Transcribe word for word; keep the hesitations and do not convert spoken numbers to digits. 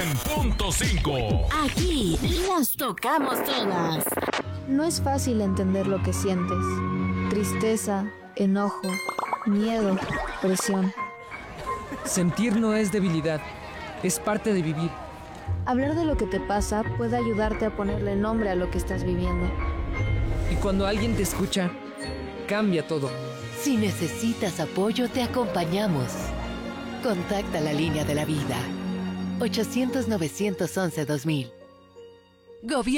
cien punto cinco. Aquí las tocamos todas. No es fácil entender lo que sientes. Tristeza, enojo, miedo, presión. Sentir no es debilidad, es parte de vivir. Hablar de lo que te pasa puede ayudarte a ponerle nombre a lo que estás viviendo. Y cuando alguien te escucha, cambia todo. Si necesitas apoyo, te acompañamos. Contacta la línea de la vida. ochocientos, novecientos once, dos mil. Gobierno